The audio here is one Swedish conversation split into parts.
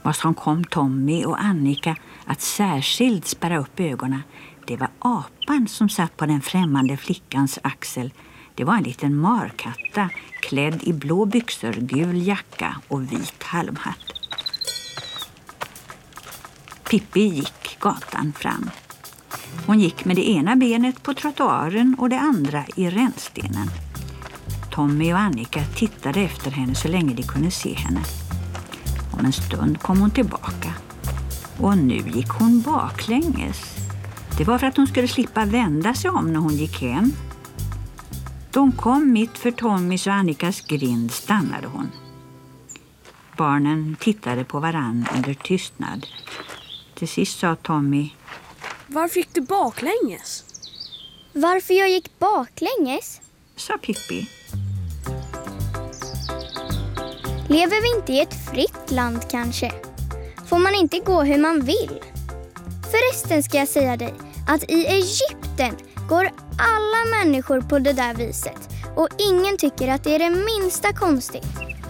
Vad som kom Tommy och Annika att särskilt spärra upp ögonen, det var apan som satt på den främmande flickans axel. Det var en liten markatta klädd i blå byxor, gul jacka och vit halmhatt. Pippi gick gatan fram. Hon gick med det ena benet på trottoaren och det andra i rännstenen. Tommy och Annika tittade efter henne så länge de kunde se henne. Om en stund kom hon tillbaka. Och nu gick hon baklänges. Det var för att hon skulle slippa vända sig om när hon gick hem. Då hon kom mitt för Tommys och Annikas grind stannade hon. Barnen tittade på varann under tystnad. Till sist sa Tommy: Varför gick du baklänges? Varför jag gick baklänges? Sa Pippi. Lever vi inte i ett fritt land kanske? Får man inte gå hur man vill? Förresten ska jag säga dig att i Egypten går alla människor på det där viset. Och ingen tycker att det är det minsta konstigt.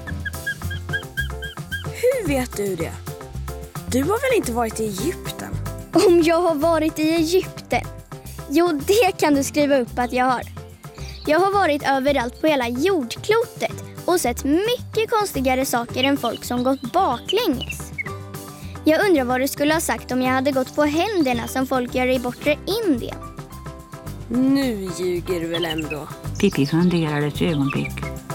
Hur vet du det? Du har väl inte varit i Egypten? Om jag har varit i Egypten? Jo, det kan du skriva upp att jag har. Jag har varit överallt på hela jordklotet och sett mycket konstigare saker än folk som gått baklänges. Jag undrar vad du skulle ha sagt om jag hade gått på händerna som folk gör i bortre Indien. Nu ljuger du väl ändå? Pippi funderade ett ögonblick.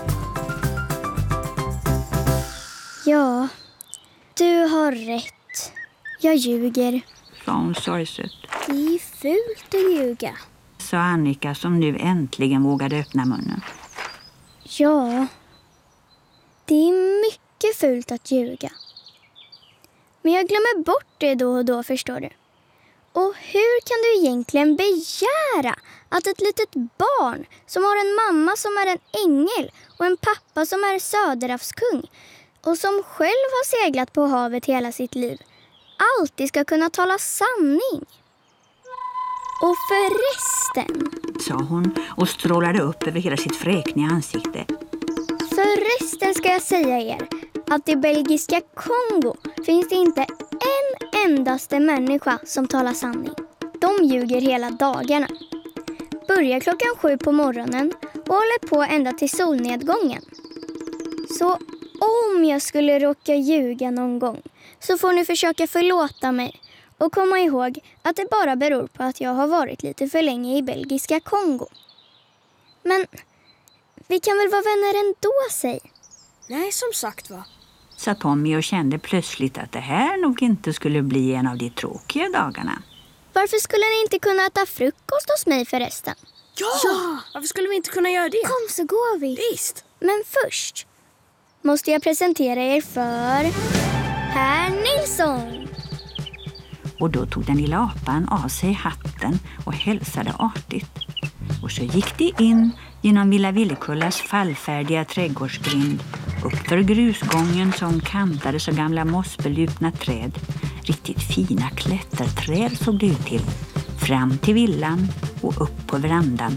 Ja, du har rätt. Jag ljuger. Sa hon sorgset. Det är fult att ljuga. Sa Annika som nu äntligen vågade öppna munnen. Ja, det är mycket fult att ljuga. Men jag glömmer bort det då och då, förstår du. Och hur kan du egentligen begära att ett litet barn som har en mamma som är en ängel och en pappa som är söderhavskung och som själv har seglat på havet hela sitt liv alltid ska kunna tala sanning? Och förresten, sa hon och strålade upp över hela sitt fräkniga ansikte. Förresten ska jag säga er att i belgiska Kongo finns det inte en endaste människa som talar sanning. De ljuger hela dagarna. Börjar 7:00 på morgonen och håller på ända till solnedgången. Så om jag skulle råka ljuga någon gång så får ni försöka förlåta mig och komma ihåg att det bara beror på att jag har varit lite för länge i belgiska Kongo. Men vi kan väl vara vänner ändå, säg? Nej, som sagt va. Sa Tommy och kände plötsligt att det här nog inte skulle bli en av de tråkiga dagarna. Varför skulle ni inte kunna äta frukost hos mig förresten? Ja! Varför skulle vi inte kunna göra det? Kom så går vi. Visst. Men först måste jag presentera er för Herr Nilsson. Och då tog den lilla apan av sig hatten och hälsade artigt. Och så gick de in genom Villa Villekullas fallfärdiga trädgårdsgrind, upp för grusgången som kantades av gamla mossbelupna träd. Riktigt fina klätterträd såg det ut till. Fram till villan och upp på verandan.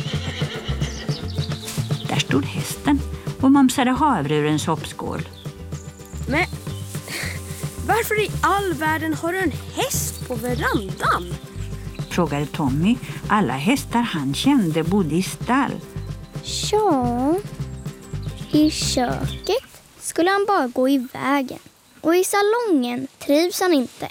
Där stod hästen och mumsade havre ur en soppskål. Men varför i all världen har du en häst på verandan? Frågade Tommy. Alla hästar han kände bodde i stall. Ja, i köket skulle han bara gå i vägen. Och i salongen trivs han inte.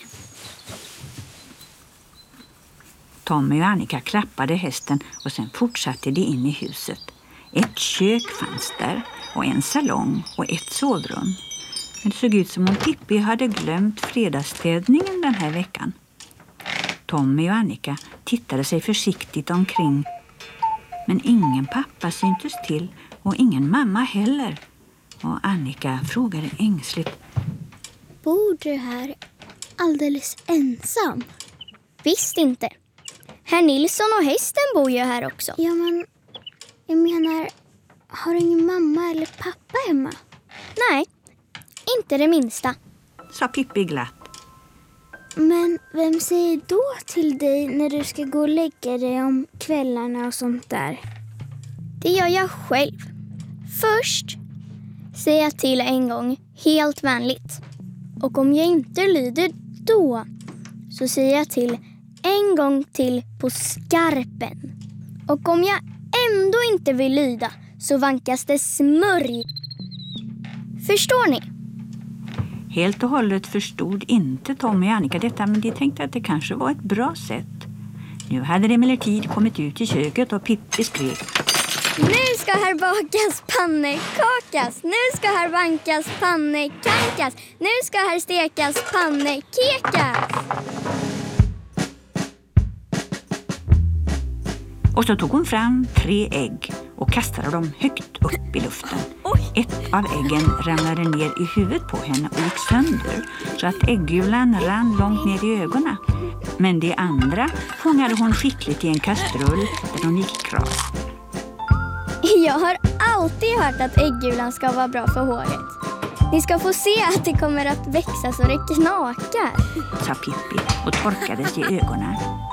Tommy och Annika klappade hästen och sen fortsatte de in i huset. Ett kök fanns där och en salong och ett sovrum. Men det såg ut som om Pippi hade glömt fredagsstädningen den här veckan. Tommy och Annika tittade sig försiktigt omkring. Men ingen pappa syntes till och ingen mamma heller. Och Annika frågade ängsligt: Bor du här alldeles ensam? Visst inte. Herr Nilsson och hästen bor ju här också. Ja, men jag menar, har du ingen mamma eller pappa hemma? Nej, inte det minsta. Sa Pippi glatt. Men vem säger då till dig när du ska gå och lägga dig om kvällarna och sånt där? Det gör jag själv. Först säger jag till en gång helt vänligt. Och om jag inte lyder då, så säger jag till en gång till på skarpen. Och om jag ändå inte vill lyda, så vankas det smörj. Förstår ni? Helt och hållet förstod inte Tommy och Annika detta, men de tänkte att det kanske var ett bra sätt. Nu hade det emellertid kommit ut i köket och Pippi skrek: Nu ska här bakas pannekakas, nu ska här bankas pannekankas, nu ska här stekas pannekekas. Och så tog hon fram 3 ägg och kastade dem högt upp i luften. Ett av äggen ramlade ner i huvudet på henne och gick sönder, så att äggulan rann långt ner i ögonen. Men det andra fångade hon skickligt i en kastrull där hon gick kras. Jag har alltid hört att äggulan ska vara bra för håret. Ni ska få se att det kommer att växa så det knakar, sa Pippi och torkade sig i ögonen.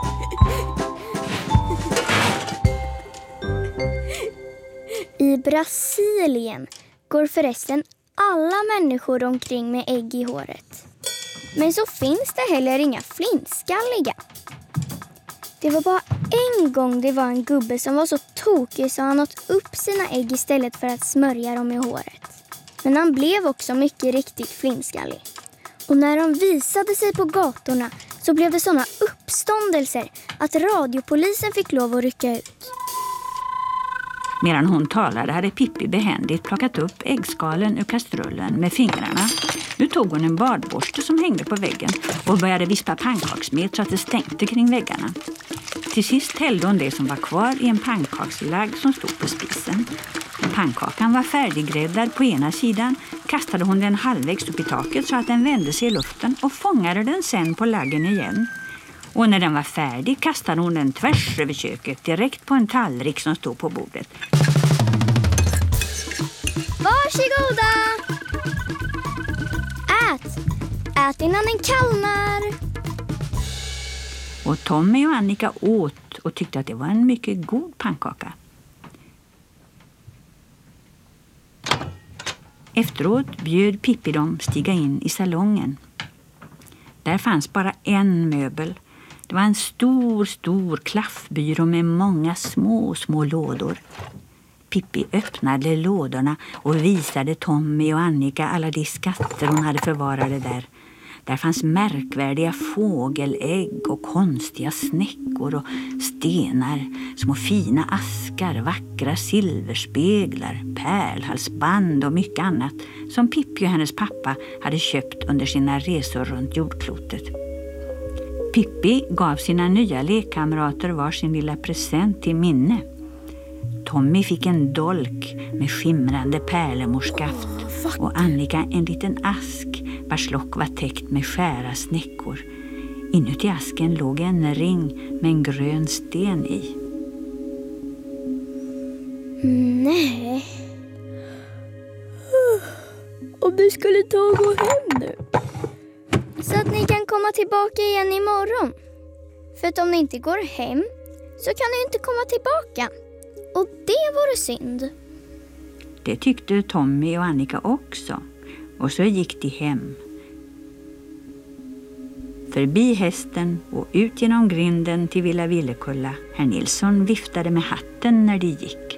I Brasilien går förresten alla människor omkring med ägg i håret. Men så finns det heller inga flintskalliga. Det var bara en gång det var en gubbe som var så tokig så han åt upp sina ägg istället för att smörja dem i håret. Men han blev också mycket riktigt flintskallig. Och när de visade sig på gatorna så blev det såna uppståndelser att radiopolisen fick lov att rycka ut. Medan hon talade hade Pippi behändigt plockat upp äggskalen ur kastrullen med fingrarna. Nu tog hon en badborste som hängde på väggen och började vispa pannkaksmet så att det stänkte kring väggarna. Till sist hällde hon det som var kvar i en pannkakslagg som stod på spisen. Pannkakan var färdiggräddad på ena sidan, kastade hon den halvvägs upp i taket så att den vände sig i luften och fångade den sen på laggen igen. Och när den var färdig kastade hon den tvärs över köket direkt på en tallrik som stod på bordet. Varsågoda! Ät innan den kallnar. Och Tommy och Annika åt och tyckte att det var en mycket god pannkaka. Efteråt bjöd Pippi dem stiga in i salongen. Där fanns bara en möbel. Det var en stor klaffbyrå med många små lådor. Pippi öppnade lådorna och visade Tommy och Annika alla de skatter hon hade förvarade där. Där fanns märkvärdiga fågelägg och konstiga snäckor och stenar, små fina askar, vackra silverspeglar, pärlhalsband och mycket annat som Pippi och hennes pappa hade köpt under sina resor runt jordklotet. Pippi gav sina nya lekkamrater var sin lilla present till minne. Tommy fick en dolk med skimrande pärlemorskaft och Annika en liten ask vars lock var täckt med skära snäckor. Inuti asken låg en ring med en grön sten i. Nej. Om du skulle ta och gå hem nu. Så att ni kan komma tillbaka igen imorgon. För att om ni inte går hem så kan ni inte komma tillbaka. Och det vore synd. Det tyckte Tommy och Annika också. Och så gick de hem. Förbi hästen och ut genom grinden till Villa Villekulla. Herr Nilsson viftade med hatten när de gick.